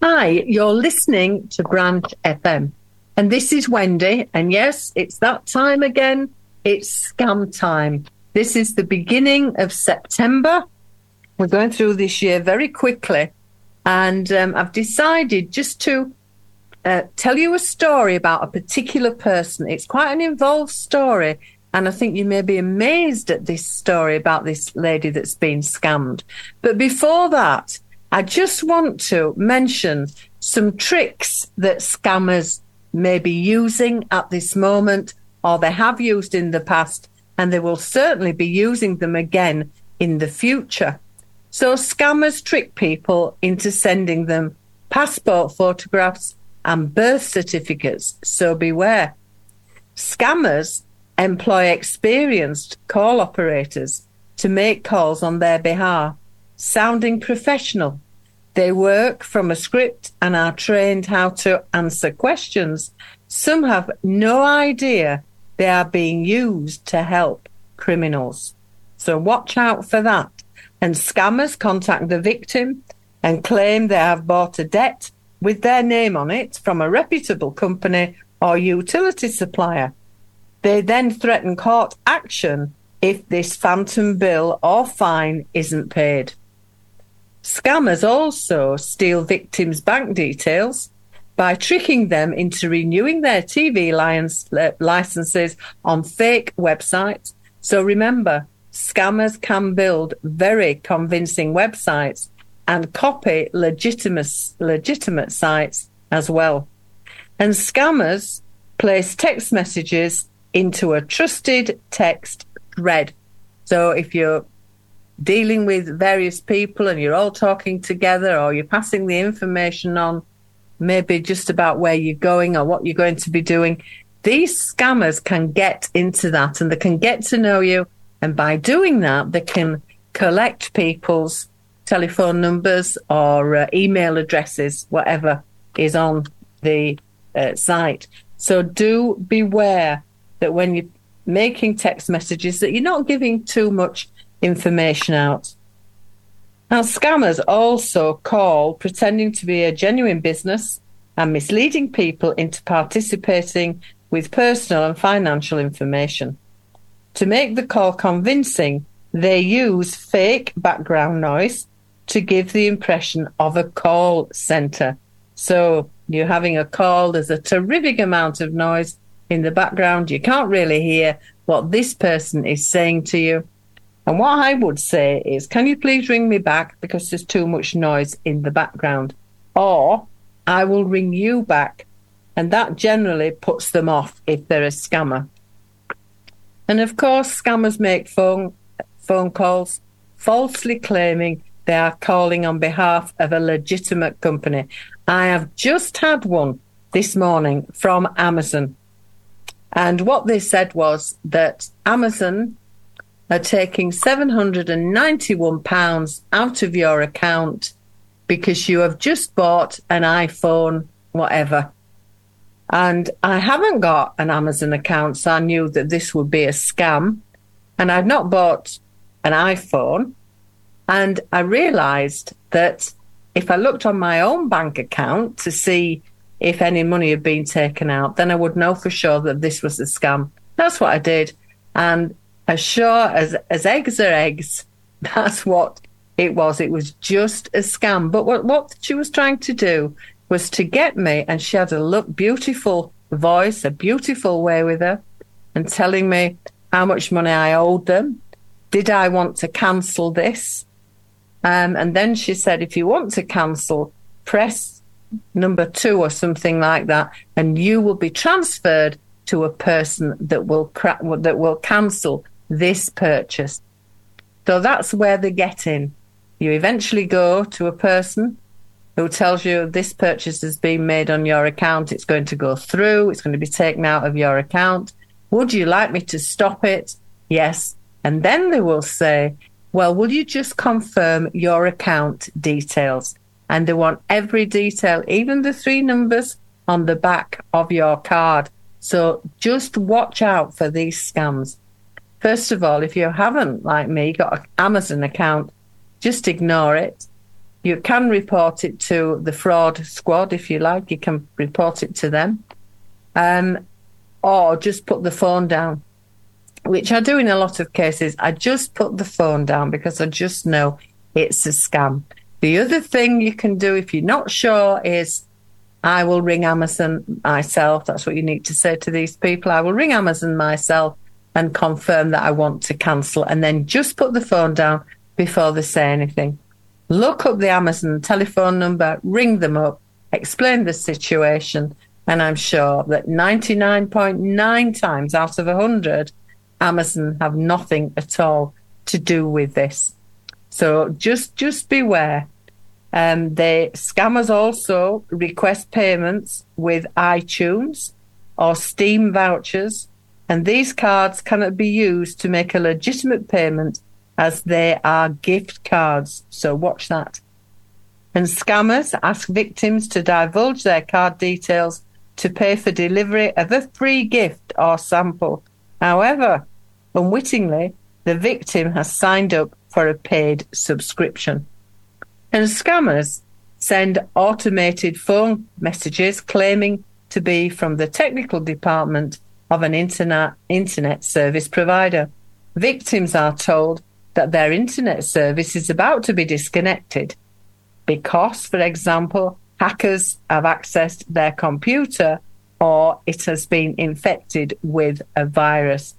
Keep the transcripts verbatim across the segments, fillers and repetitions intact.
Hi, you're listening to Branch F M. And this is Wendy. And yes, it's that time again. It's scam time. This is the beginning of September. We're going through this year very quickly. And um, I've decided just to uh, tell you a story about a particular person. It's quite an involved story. And I think you may be amazed at this story about this lady that's been scammed. But before that, I just want to mention some tricks that scammers may be using at this moment, or they have used in the past, and they will certainly be using them again in the future. So scammers trick people into sending them passport photographs and birth certificates, so beware. Scammers employ experienced call operators to make calls on their behalf, sounding professional. They work from a script and are trained how to answer questions. Some have no idea they are being used to help criminals. So watch out for that. And scammers contact the victim and claim they have bought a debt with their name on it from a reputable company or utility supplier. They then threaten court action if this phantom bill or fine isn't paid. Scammers also steal victims' bank details by tricking them into renewing their T V licenses on fake websites. So remember, scammers can build very convincing websites and copy legitimate, legitimate sites as well. And scammers place text messages into a trusted text thread. So if you're dealing with various people and you're all talking together, or you're passing the information on, maybe just about where you're going or what you're going to be doing, these scammers can get into that and they can get to know you. And by doing that, they can collect people's telephone numbers or uh, email addresses, whatever is on the uh, site. So do beware that when you're making text messages that you're not giving too much information out. Now, scammers also call pretending to be a genuine business and misleading people into participating with personal and financial information. To make the call convincing, they use fake background noise to give the impression of a call center. So you're having a call, there's a terrific amount of noise in the background. You can't really hear what this person is saying to you. And what I would say is, can you please ring me back because there's too much noise in the background? Or I will ring you back. And that generally puts them off if they're a scammer. And of course, scammers make phone phone calls falsely claiming they are calling on behalf of a legitimate company. I have just had one this morning from Amazon. And what they said was that Amazon are taking seven hundred ninety-one pounds out of your account because you have just bought an iPhone, whatever. And I haven't got an Amazon account, so I knew that this would be a scam. And I'd not bought an iPhone. And I realised that if I looked on my own bank account to see if any money had been taken out, then I would know for sure that this was a scam. That's what I did. And as sure as, as eggs are eggs, that's what it was. It was just a scam. But what, what she was trying to do was to get me, and she had a look, beautiful voice, a beautiful way with her, and telling me how much money I owed them. Did I want to cancel this? Um, and then she said, if you want to cancel, press number two or something like that, and you will be transferred to a person that will cra- that will cancel this purchase. So that's where they get in. You eventually go to a person who tells you this purchase has been made on your account. It's going to go through. It's going to be taken out of your account. Would you like me to stop it? Yes. And then they will say, well, will you just confirm your account details? And they want every detail, even the three numbers on the back of your card. So just watch out for these scams. First of all, if you haven't, like me, got an Amazon account, just ignore it. You can report it to the fraud squad if you like. You can report it to them. Um, or just put the phone down, which I do in a lot of cases. I just put the phone down because I just know it's a scam. The other thing you can do if you're not sure is I will ring Amazon myself. That's what you need to say to these people. I will ring Amazon myself and confirm that I want to cancel, and then just put the phone down before they say anything. Look up the Amazon telephone number, ring them up, explain the situation, and I'm sure that ninety-nine point nine times out of one hundred, Amazon have nothing at all to do with this. So just just beware. Um, the scammers also request payments with iTunes or Steam vouchers, and these cards cannot be used to make a legitimate payment as they are gift cards. So watch that. And scammers ask victims to divulge their card details to pay for delivery of a free gift or sample. However, unwittingly, the victim has signed up for a paid subscription. And scammers send automated phone messages claiming to be from the technical department of an internet internet service provider. Victims are told that their internet service is about to be disconnected because, for example, hackers have accessed their computer or it has been infected with a virus.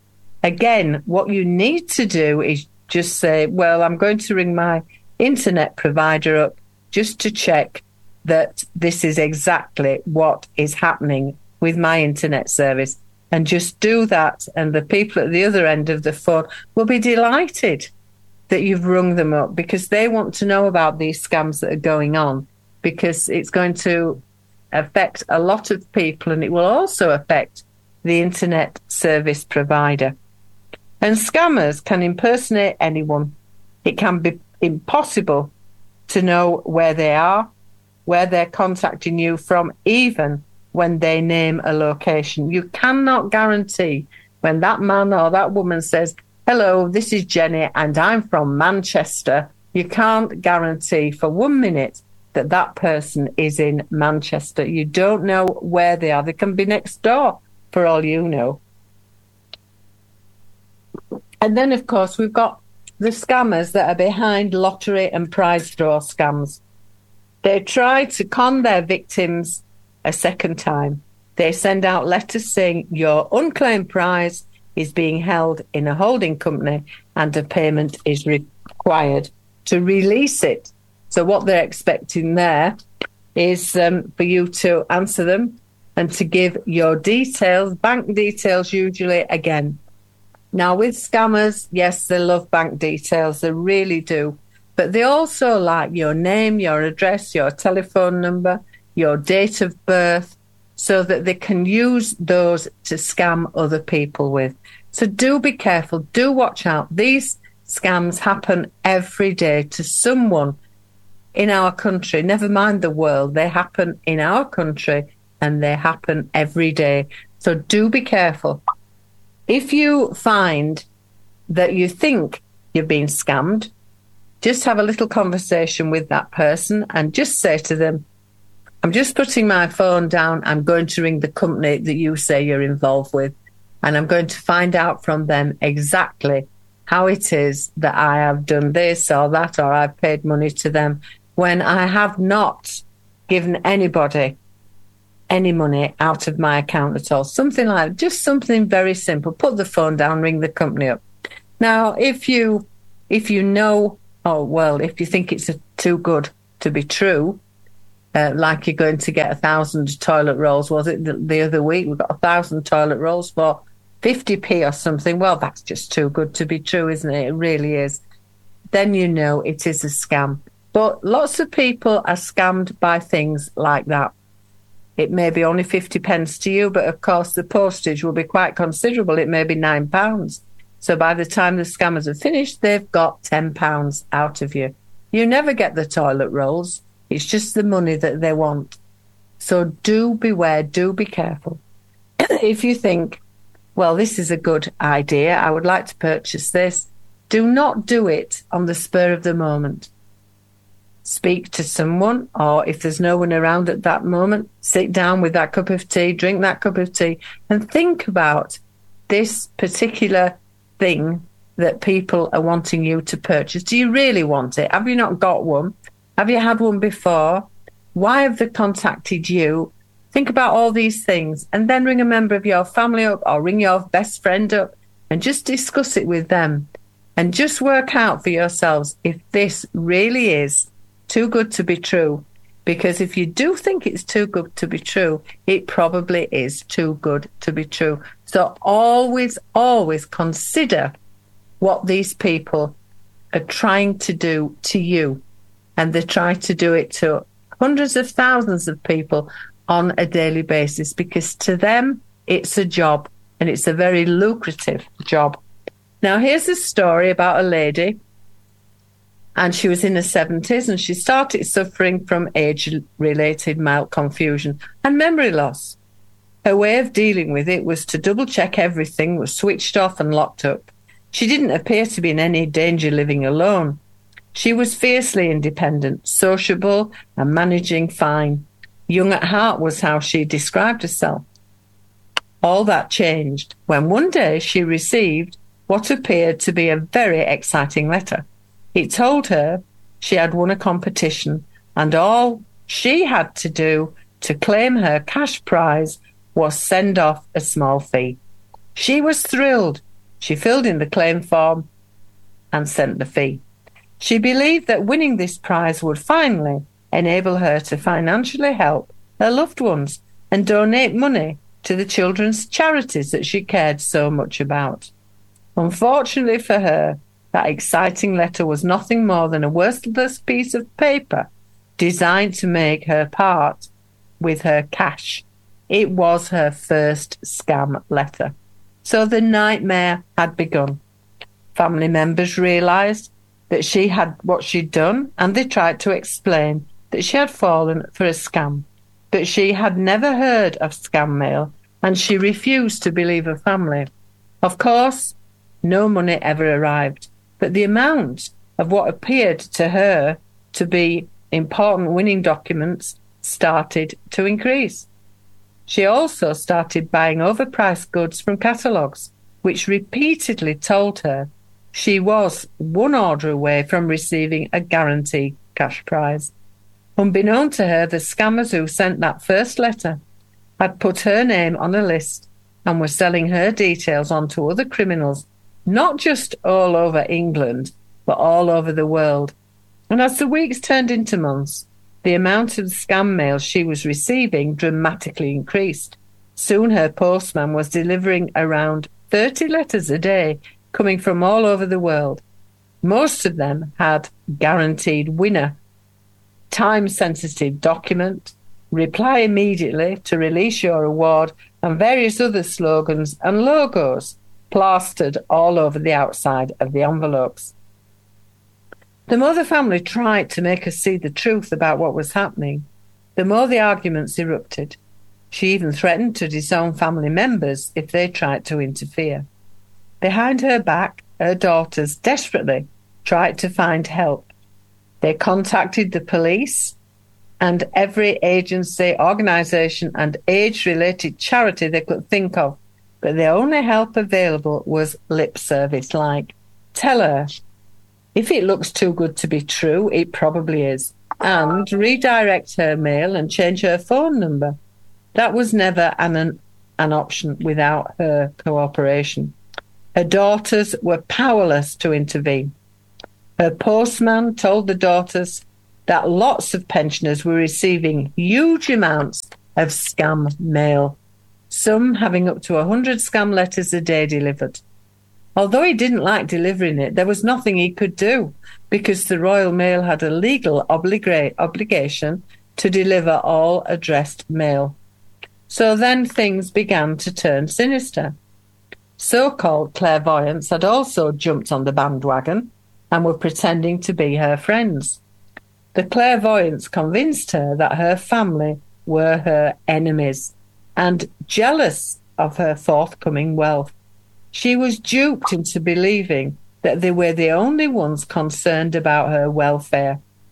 Again, what you need to do is just say, well, I'm going to ring my internet provider up just to check that this is exactly what is happening with my internet service. And just do that, and the people at the other end of the phone will be delighted that you've rung them up, because they want to know about these scams that are going on, because it's going to affect a lot of people, and it will also affect the internet service provider. And scammers can impersonate anyone. It can be impossible to know where they are, where they're contacting you from, even when they name a location. You cannot guarantee when that man or that woman says, hello, this is Jenny and I'm from Manchester. You can't guarantee for one minute that that person is in Manchester. You don't know where they are. They can be next door for all you know. And then, of course, we've got the scammers that are behind lottery and prize draw scams. They try to con their victims a second time. They send out letters saying your unclaimed prize is being held in a holding company and a payment is required to release it. So what they're expecting there is um, for you to answer them and to give your details, bank details usually again. Now with scammers, yes, they love bank details, they really do. But they also like your name, your address, your telephone number, your date of birth, so that they can use those to scam other people with. So do be careful, do watch out. These scams happen every day to someone in our country, never mind the world. They happen in our country and they happen every day. So do be careful. If you find that you think you've been scammed, just have a little conversation with that person and just say to them, I'm just putting my phone down. I'm going to ring the company that you say you're involved with, and I'm going to find out from them exactly how it is that I have done this or that, or I've paid money to them when I have not given anybody any money out of my account at all. Something like just something very simple. Put the phone down, ring the company up. Now, if you if you know, oh, well, if you think it's a, too good to be true, Uh, like you're going to get a thousand toilet rolls, was it the, the other week? We got a thousand toilet rolls for fifty p or something. Well, that's just too good to be true, isn't it? It really is. Then you know it is a scam. But lots of people are scammed by things like that. It may be only fifty pence to you, but of course the postage will be quite considerable. It may be nine pounds. So by the time the scammers are finished, they've got ten pounds out of you. You never get the toilet rolls. It's just the money that they want. So do beware, do be careful. If you think, well, this is a good idea, I would like to purchase this, do not do it on the spur of the moment. speak to someone, or if there's no one around at that moment, sit down with that cup of tea, drink that cup of tea, and think about this particular thing that people are wanting you to purchase. Do you really want it? Have you not got one? Have you had one before? Why have they contacted you? Think about all these things, and then ring a member of your family up or ring your best friend up and just discuss it with them, and just work out for yourselves if this really is too good to be true. Because if you do think it's too good to be true, it probably is too good to be true. So always, always consider what these people are trying to do to you. And they try to do it to hundreds of thousands of people on a daily basis, because to them, it's a job, and it's a very lucrative job. Now, here's a story about a lady, and she was in her seventies, and she started suffering from age-related mild confusion and memory loss. Her way of dealing with it was to double-check everything was switched off and locked up. She didn't appear to be in any danger living alone. She was fiercely independent, sociable, and managing fine. Young at heart was how she described herself. All that changed when one day she received what appeared to be a very exciting letter. It told her she had won a competition, and all she had to do to claim her cash prize was send off a small fee. She was thrilled. She filled in the claim form and sent the fee. She believed that winning this prize would finally enable her to financially help her loved ones and donate money to the children's charities that she cared so much about. Unfortunately for her, that exciting letter was nothing more than a worthless piece of paper designed to make her part with her cash. It was her first scam letter. So the nightmare had begun. Family members realised that she had what she'd done, and they tried to explain that she had fallen for a scam. But she had never heard of scam mail, and she refused to believe her family. Of course, no money ever arrived, but the amount of what appeared to her to be important winning documents started to increase. She also started buying overpriced goods from catalogues, which repeatedly told her she was one order away from receiving a guaranteed cash prize. Unbeknown to her, the scammers who sent that first letter had put her name on a list and were selling her details on to other criminals, not just all over England, but all over the world. And as the weeks turned into months, the amount of scam mail she was receiving dramatically increased. Soon her postman was delivering around thirty letters a day, coming from all over the world. Most of them had guaranteed winner, time-sensitive document, reply immediately to release your award, and various other slogans and logos plastered all over the outside of the envelopes. The more the family tried to make her see the truth about what was happening, the more the arguments erupted. She even threatened to disown family members if they tried to interfere. Behind her back, her daughters desperately tried to find help. They contacted the police and every agency, organisation and age-related charity they could think of, but the only help available was lip service, like, tell her, if it looks too good to be true, it probably is, and redirect her mail and change her phone number. That was never an, an option without her cooperation. Her daughters were powerless to intervene. Her postman told the daughters that lots of pensioners were receiving huge amounts of scam mail, some having up to one hundred scam letters a day delivered. Although he didn't like delivering it, there was nothing he could do, because the Royal Mail had a legal obliga- obligation to deliver all addressed mail. So then things began to turn sinister. So-called clairvoyants had also jumped on the bandwagon and were pretending to be her friends. The clairvoyants convinced her that her family were her enemies and jealous of her forthcoming wealth. She was duped into believing that they were the only ones concerned about her welfare.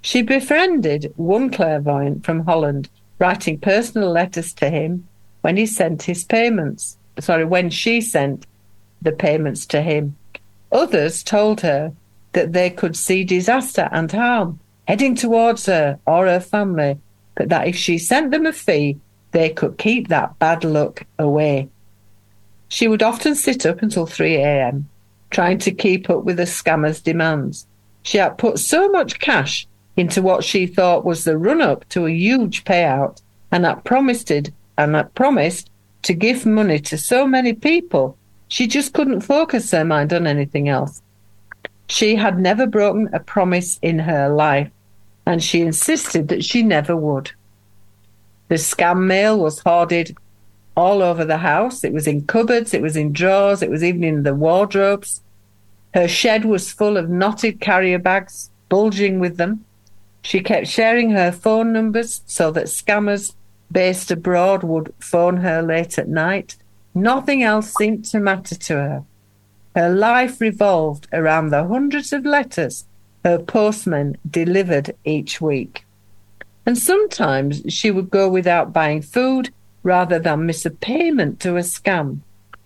She befriended one clairvoyant from Holland, writing personal letters to him when he sent his payments. Sorry, when she sent the payments to him. Others told her that they could see disaster and harm heading towards her or her family, but that if she sent them a fee, they could keep that bad luck away. She would often sit up until three a.m., trying to keep up with the scammer's demands. She had put so much cash into what she thought was the run-up to a huge payout, and had promised it, and had promised to give money to so many people, she just couldn't focus her mind on anything else. She had never broken a promise in her life, and she insisted that she never would. The scam mail was hoarded all over the house. It was in cupboards, it was in drawers, it was even in the wardrobes. Her shed was full of knotted carrier bags, bulging with them. She kept sharing her phone numbers so that scammers based abroad would phone her late at night. Nothing else seemed to matter to her. Her life revolved around the hundreds of letters her postman delivered each week. And sometimes she would go without buying food rather than miss a payment to a scam.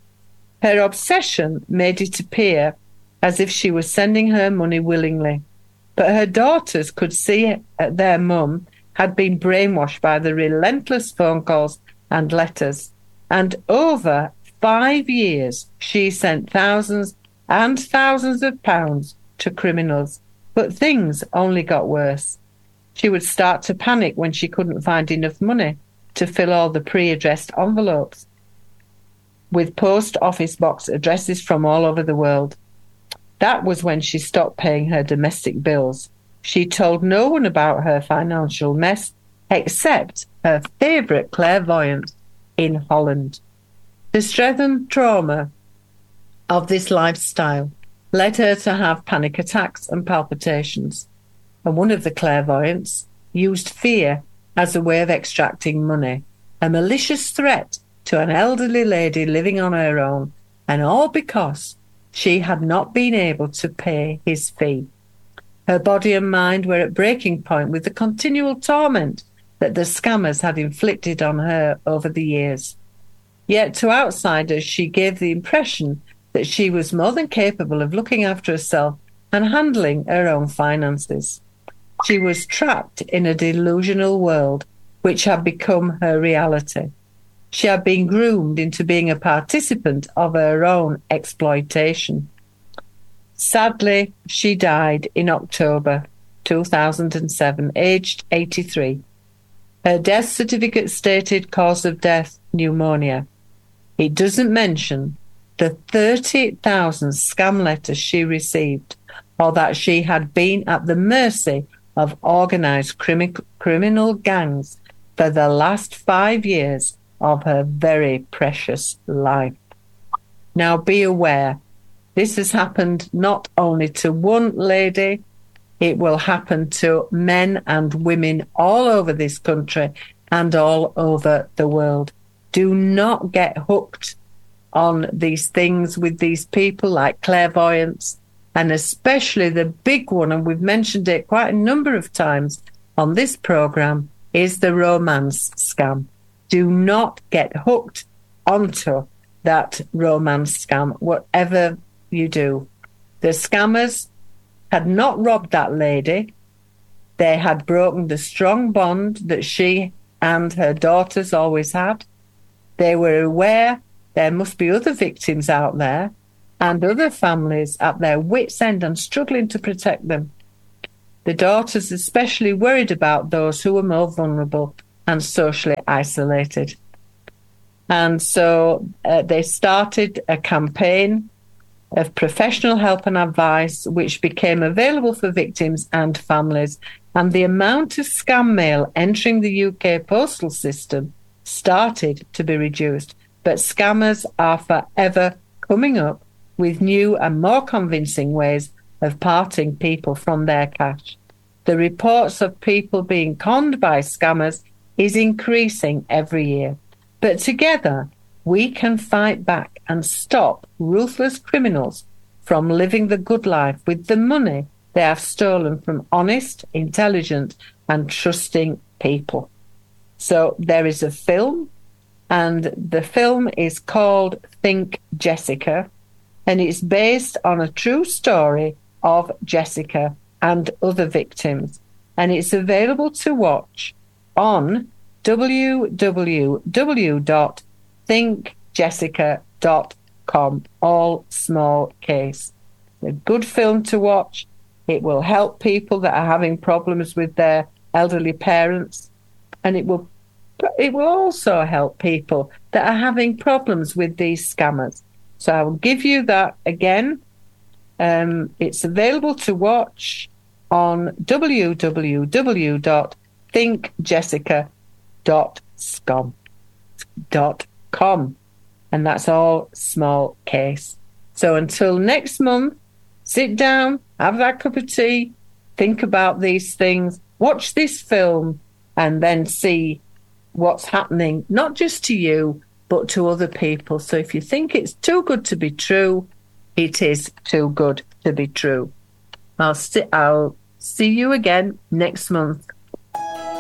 Her obsession made it appear as if she was sending her money willingly, but her daughters could see their mum had been brainwashed by the relentless phone calls and letters, and over five years she sent thousands and thousands of pounds to criminals, but things only got worse. She would start to panic when she couldn't find enough money to fill all the pre-addressed envelopes with post office box addresses from all over the world. That was when she stopped paying her domestic bills. She told no one about her financial mess except her favourite clairvoyant in Holland. The stress and trauma of this lifestyle led her to have panic attacks and palpitations, and one of the clairvoyants used fear as a way of extracting money, a malicious threat to an elderly lady living on her own, and all because she had not been able to pay his fee. Her body and mind were at breaking point with the continual torment that the scammers had inflicted on her over the years. Yet to outsiders she gave the impression that she was more than capable of looking after herself and handling her own finances. She was trapped in a delusional world which had become her reality. She had been groomed into being a participant of her own exploitation. Sadly, she died in October two thousand seven, aged eighty-three. Her death certificate stated cause of death, pneumonia. It doesn't mention the thirty thousand scam letters she received, or that she had been at the mercy of organised crimi- criminal gangs for the last five years of her very precious life. Now be aware, this has happened not only to one lady, it will happen to men and women all over this country and all over the world. Do not get hooked on these things with these people like clairvoyance, and especially the big one, and we've mentioned it quite a number of times on this program, is the romance scam. Do not get hooked onto that romance scam, whatever you do. The scammers had not robbed that lady. They had broken the strong bond that she and her daughters always had. They were aware there must be other victims out there and other families at their wits' end and struggling to protect them. The daughters especially worried about those who were more vulnerable and socially isolated. And so uh, they started a campaign of professional help and advice, which became available for victims and families. And the amount of scam mail entering the U K postal system started to be reduced. But scammers are forever coming up with new and more convincing ways of parting people from their cash. The reports of people being conned by scammers is increasing every year. But together, we can fight back and stop ruthless criminals from living the good life with the money they have stolen from honest, intelligent, and trusting people. So there is a film, and the film is called Think Jessica, and it's based on a true story of Jessica and other victims. And it's available to watch on w w w dot think jessica dot com, all small case. A good film to watch. It will help people that are having problems with their elderly parents, and it will it will also help people that are having problems with these scammers. So I will give you that again. Um, it's available to watch on w w w dot think jessica dot com, and that's all small case. So until next month, sit down, have that cup of tea, think about these things, watch this film, and then see what's happening, not just to you, but to other people. So if you think it's too good to be true, it is too good to be true. I'll, st- I'll see you again next month.